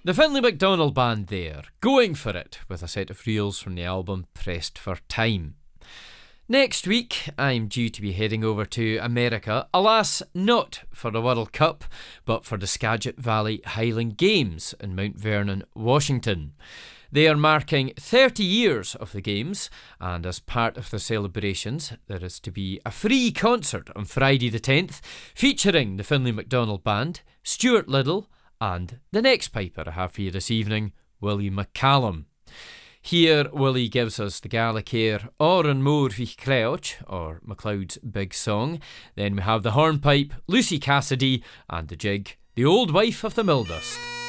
The Finlay MacDonald Band there, going for it, with a set of reels from the album Pressed for Time. Next week, I'm due to be heading over to America, alas, not for the World Cup, but for the Skagit Valley Highland Games in Mount Vernon, Washington. They are marking 30 years of the Games, and as part of the celebrations, there is to be a free concert on Friday the 10th, featuring the Finlay MacDonald Band, Stuart Liddell, and the next piper I have for you this evening, Willie McCallum. Here, Willie gives us the Gaelic Or an Mór Bhí Crouch, or MacLeod's Big Song. Then we have the hornpipe, Lucy Cassidy, and the jig, The Old Wife of the Milldust.